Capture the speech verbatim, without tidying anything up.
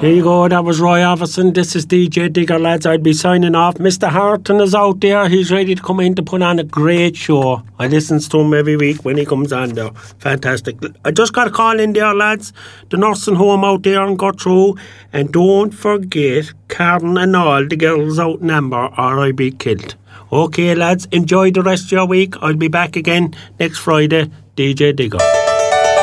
There you go, that was Roy Avison. This is D J Digger, lads. I'd be signing off. Mister Harton is out there. He's ready to come in to put on a great show. I listen to him every week when he comes on there. Fantastic. I just got a call in there, lads. The nursing home out there and go through. And don't forget Karen and all the girls out in Amber or I'll be killed. Okay, lads, enjoy the rest of your week. I'll be back again next Friday. D J Digger.